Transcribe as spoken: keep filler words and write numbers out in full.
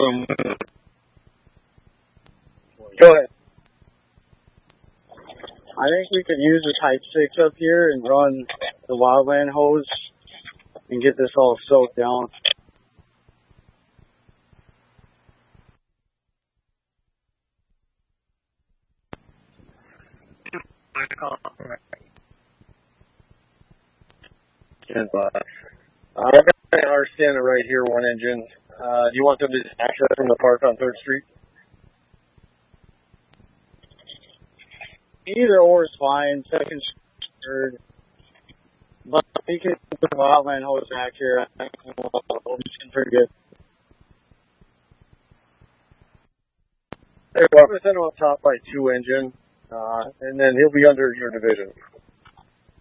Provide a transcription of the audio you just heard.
from. Go ahead. I think we could use the Type six up here and run the wildland hose and get this all soaked down. Stand by. Uh, I've got an R standing right here, one engine. Uh, do you want them to access from the park on third Street? Either or is fine, second, third. But we can put the wildland hose back here. I think we'll be pretty good. Hey, well, I'm going to send him up top by two engine, uh, and then he'll be under your division.